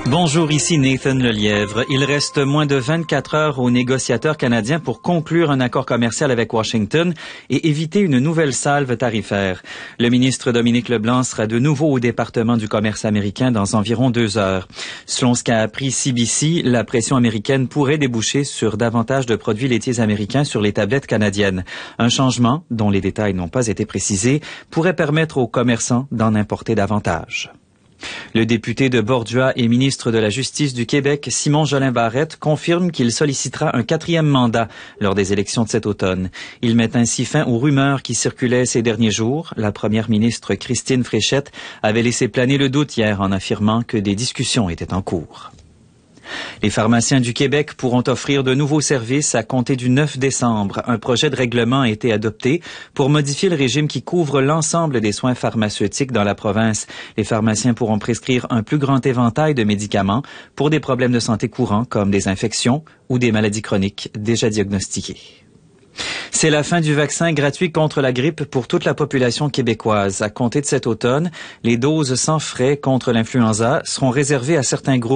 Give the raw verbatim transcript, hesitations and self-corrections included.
Bonjour, ici Nathan Lelièvre. Il reste moins de vingt-quatre heures aux négociateurs canadiens pour conclure un accord commercial avec Washington et éviter une nouvelle salve tarifaire. Le ministre Dominique Leblanc sera de nouveau au département du commerce américain dans environ deux heures. Selon ce qu'a appris C B C, la pression américaine pourrait déboucher sur davantage de produits laitiers américains sur les tablettes canadiennes. Un changement, dont les détails n'ont pas été précisés, pourrait permettre aux commerçants d'en importer davantage. Le député de Bordua et ministre de la Justice du Québec, Simon Jolin Barrette, confirme qu'il sollicitera un quatrième mandat lors des élections de cet automne. Il met ainsi fin aux rumeurs qui circulaient ces derniers jours. La première ministre Christine Fréchette avait laissé planer le doute hier en affirmant que des discussions étaient en cours. Les pharmaciens du Québec pourront offrir de nouveaux services à compter du neuf décembre. Un projet de règlement a été adopté pour modifier le régime qui couvre l'ensemble des soins pharmaceutiques dans la province. Les pharmaciens pourront prescrire un plus grand éventail de médicaments pour des problèmes de santé courants comme des infections ou des maladies chroniques déjà diagnostiquées. C'est la fin du vaccin gratuit contre la grippe pour toute la population québécoise. À compter de cet automne, les doses sans frais contre l'influenza seront réservées à certains groupes.